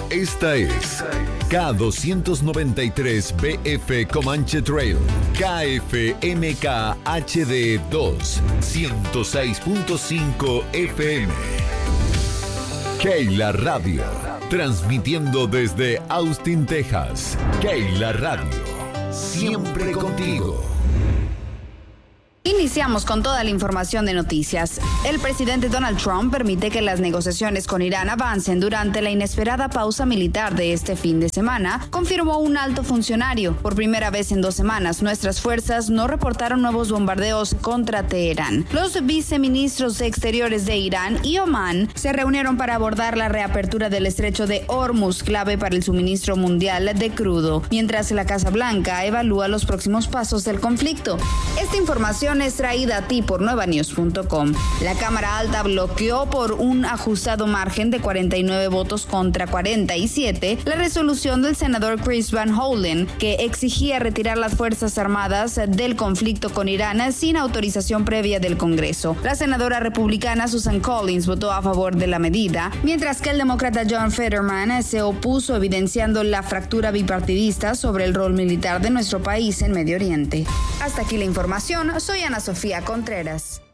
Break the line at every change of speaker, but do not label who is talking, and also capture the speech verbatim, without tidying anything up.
Esta es K doscientos noventa y tres B F Comanche Trail, K F M K H D dos, ciento seis punto cinco F M. Keila Radio, transmitiendo desde Austin, Texas. Keila Radio, siempre contigo.
Iniciamos con toda la información de noticias. El presidente Donald Trump permite que las negociaciones con Irán avancen durante la inesperada pausa militar de este fin de semana, confirmó un alto funcionario. Por primera vez en dos semanas, nuestras fuerzas no reportaron nuevos bombardeos contra Teherán. Los viceministros de Exteriores de Irán y Omán se reunieron para abordar la reapertura del estrecho de Hormuz, clave para el suministro mundial de crudo, mientras la Casa Blanca evalúa los próximos pasos del conflicto. Esta información es traída a ti por nueva news punto com. La Cámara Alta bloqueó por un ajustado margen de cuarenta y nueve votos contra cuarenta y siete la resolución del senador Chris Van Hollen, que exigía retirar las Fuerzas Armadas del conflicto con Irán sin autorización previa del Congreso. La senadora republicana Susan Collins votó a favor de la medida, mientras que el demócrata John Fetterman se opuso, evidenciando la fractura bipartidista sobre el rol militar de nuestro país en Medio Oriente. Hasta aquí la información. Soy Ana Sofía Contreras.